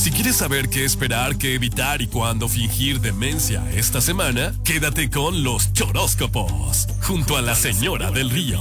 Si quieres saber qué esperar, qué evitar y cuándo fingir demencia esta semana, quédate con los choróscopos, junto a la señora del río.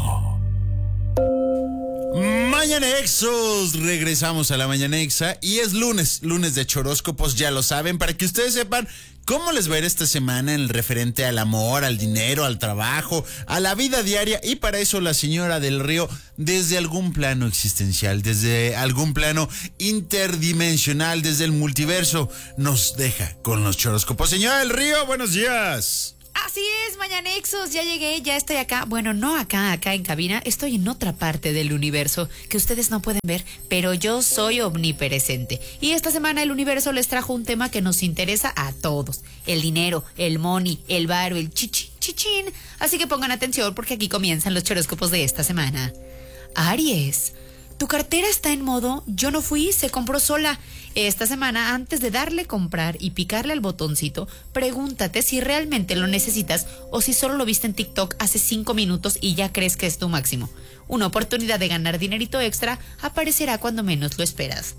Mañanexos, regresamos a la Mañanexa y es lunes de choróscopos, ya lo saben, para que ustedes sepan cómo les va a ir esta semana en el referente al amor, al dinero, al trabajo, a la vida diaria, y para eso la señora del río, desde algún plano existencial, desde algún plano interdimensional, desde el multiverso, nos deja con los choróscopos. Señora del río, buenos días. Así es, Mañanexos, ya llegué, ya estoy acá. Bueno, no acá en cabina, estoy en otra parte del universo que ustedes no pueden ver, pero yo soy omnipresente. Y esta semana el universo les trajo un tema que nos interesa a todos: el dinero, el money, el varo, el chichín. Así que pongan atención porque aquí comienzan los choróscopos de esta semana. Aries, tu cartera está en modo yo no fui, se compró sola. Esta semana, antes de darle comprar y picarle al botoncito, pregúntate si realmente lo necesitas o si solo lo viste en TikTok hace 5 minutos y ya crees que es tu máximo. Una oportunidad de ganar dinerito extra aparecerá cuando menos lo esperas.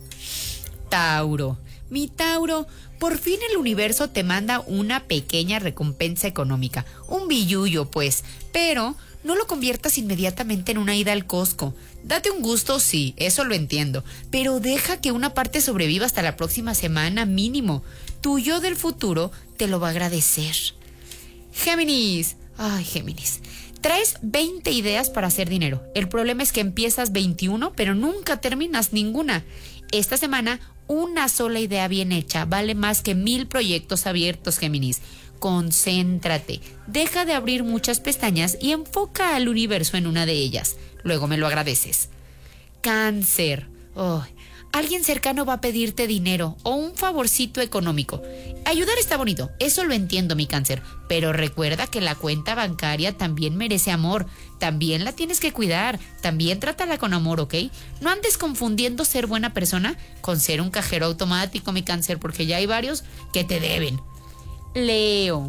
Tauro, mi Tauro, por fin el universo te manda una pequeña recompensa económica, un billullo pues, pero no lo conviertas inmediatamente en una ida al Costco. Date un gusto, sí, eso lo entiendo, pero deja que una parte sobreviva hasta la próxima semana mínimo. Tu yo del futuro te lo va a agradecer. Géminis, ay Géminis, traes 20 ideas para hacer dinero. El problema es que empiezas 21, pero nunca terminas ninguna. Esta semana, una sola idea bien hecha vale más que 1000 proyectos abiertos, Géminis. Concéntrate, deja de abrir muchas pestañas y enfoca al universo en una de ellas. Luego me lo agradeces. Cáncer. Alguien cercano va a pedirte dinero o un favorcito económico. Ayudar está bonito, eso lo entiendo, mi Cáncer, pero recuerda que la cuenta bancaria también merece amor. También la tienes que cuidar, también trátala con amor, ¿ok? No andes confundiendo ser buena persona con ser un cajero automático, mi Cáncer, porque ya hay varios que te deben. Leo,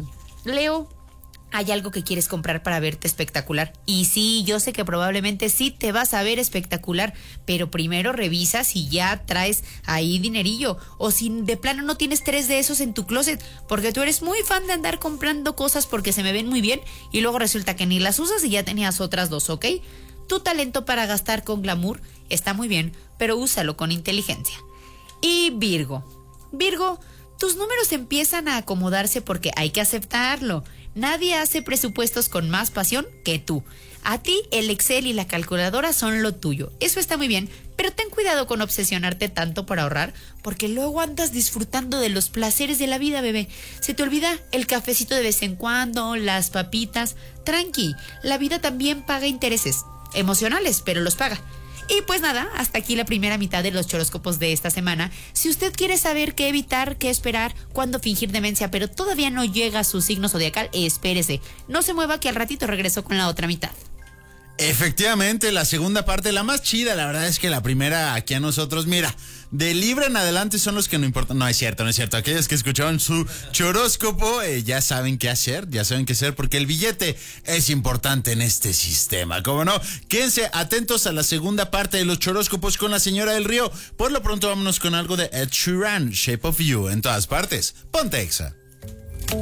hay algo que quieres comprar para verte espectacular. Y sí, yo sé que probablemente sí te vas a ver espectacular, pero primero revisa si ya traes ahí dinerillo o si de plano no tienes 3 de esos en tu closet, porque tú eres muy fan de andar comprando cosas porque se me ven muy bien y luego resulta que ni las usas y ya tenías otras 2, ¿ok? Tu talento para gastar con glamour está muy bien, pero úsalo con inteligencia. Y Virgo, tus números empiezan a acomodarse porque hay que aceptarlo. Nadie hace presupuestos con más pasión que tú. A ti el Excel y la calculadora son lo tuyo. Eso está muy bien, pero ten cuidado con obsesionarte tanto por ahorrar, porque luego andas disfrutando de los placeres de la vida, bebé. Se te olvida el cafecito de vez en cuando, las papitas. Tranqui, la vida también paga intereses emocionales, pero los paga. Y pues nada, hasta aquí la primera mitad de los choróscopos de esta semana. Si usted quiere saber qué evitar, qué esperar, cuándo fingir demencia, pero todavía no llega a su signo zodiacal, espérese. No se mueva que al ratito regreso con la otra mitad. Efectivamente, la segunda parte, la más chida, la verdad es que la primera aquí a nosotros, mira, de Libra en adelante son los que no importan. No es cierto. Aquellos que escucharon su choróscopo ya saben qué hacer, porque el billete es importante en este sistema. ¿Cómo no? Quédense atentos a la segunda parte de los choróscopos con la señora del río. Por lo pronto vámonos con algo de Ed Sheeran, Shape of You, en todas partes. Ponte Exa.